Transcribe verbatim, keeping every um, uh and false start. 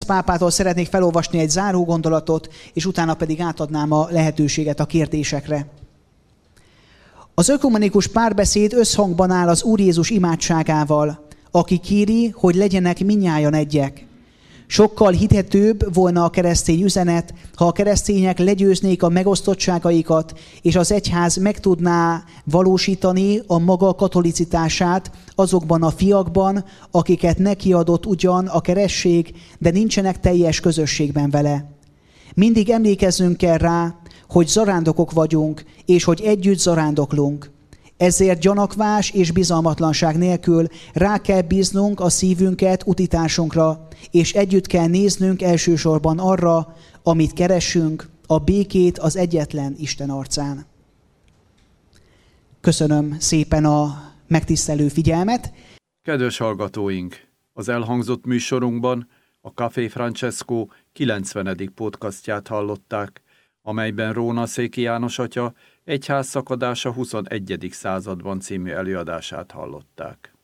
pápától szeretnék felolvasni egy záró gondolatot, és utána pedig átadnám a lehetőséget a kérdésekre. Az ökumenikus párbeszéd összhangban áll az Úr Jézus imádságával, aki kéri, hogy legyenek mindnyájan egyek. Sokkal hihetőbb volna a keresztény üzenet, ha a keresztények legyőznék a megosztottságaikat, és az egyház meg tudná valósítani a maga katolicitását azokban a fiakban, akiket neki adott ugyan a keresztség, de nincsenek teljes közösségben vele. Mindig emlékezzünk kell rá, hogy zarándokok vagyunk, és hogy együtt zarándoklunk. Ezért gyanakvás és bizalmatlanság nélkül rá kell bíznunk a szívünket utitársunkra, és együtt kell néznünk elsősorban arra, amit keresünk, a békét az egyetlen Isten arcán. Köszönöm szépen a megtisztelő figyelmet. Kedves hallgatóink! Az elhangzott műsorunkban a Café Francesco kilencvenedik podcastját hallották, amelyben Róna Széki János atya Egyház szakadása huszonegyedik században című előadását hallották.